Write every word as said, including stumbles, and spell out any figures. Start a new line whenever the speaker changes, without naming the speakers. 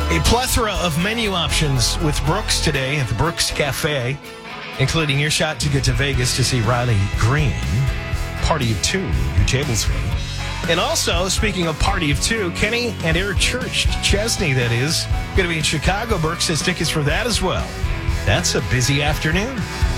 A plethora of menu options with Brooks today at the Brooks Cafe, including your shot to get to Vegas to see Riley Green. Party of two, your table's ready. And also, speaking of Party of Two, Kenny and Eric Church, Chesney, that is, going to be in Chicago. Brooks has tickets for that as well. That's a busy afternoon.